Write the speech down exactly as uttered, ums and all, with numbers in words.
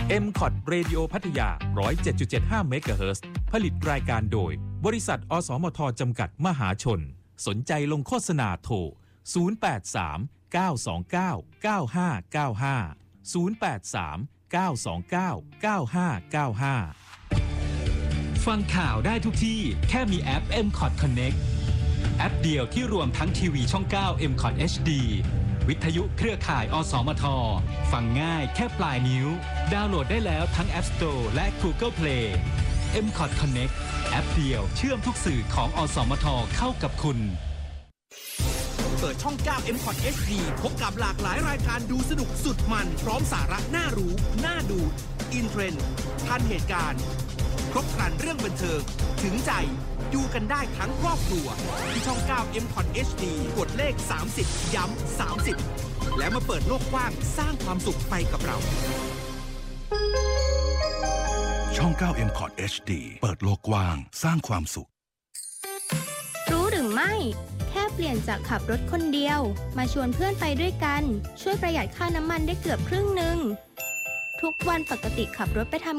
เอ็ม คอท Radio พัทยา หนึ่งศูนย์เจ็ดจุดเจ็ดห้า เมกะเฮิรตซ์ ผลิตรายการโดยบริษัทอสมทจำกัดมหาชนสนใจลงโฆษณาโทรศูนย์ แปด สาม เก้า สอง เก้า เก้า ห้า เก้า ห้า ศูนย์ แปด สาม เก้า สอง เก้า เก้า ห้า เก้า ห้าฟังข่าวได้ทุกที่แค่มีแอป เอ็ม คอท Connect แอปเดียวที่รวมทั้งทีวีช่อง เก้า เอ็ม คอท เอช ดี วิทยุเครือข่ายอสมทฟังง่ายแค่ปลายนิ้วดาวน์โหลดได้แล้วทั้ง App Store และ Google Play เอ็ม คอท Connect แอปเดียวเชื่อมทุกสื่อของอสมทเข้ากับคุณเปิดช่อง เก้า เอ็ม คอท เอช ดี พบกับหลากหลายรายการดูสนุกสุดมันพร้อมสาระน่ารู้น่าดูอินเทรนด์ทันเหตุการณ์ครบครันเรื่องบันเทิงถึงใจดูกันได้ทั้งครอบครัวที่ช่อง เก้า เอ็ม คอท เอช ดี กดเลขสามสิบย้ำสามสิบแล้วมาเปิดโลกกว้างสร้างความสุขไปกับเราช่อง เก้า เอ็ม คอท เอช ดี เปิดโลกกว้างสร้างความสุขรู้หรือไม่แค่เปลี่ยนจากขับรถคนเดียวมาชวนเพื่อนไปด้วยกันช่วยประหยัดค่าน้ำมันได้เกือบครึ่งหนึ่งทุกวันปกติขับรถไปทำ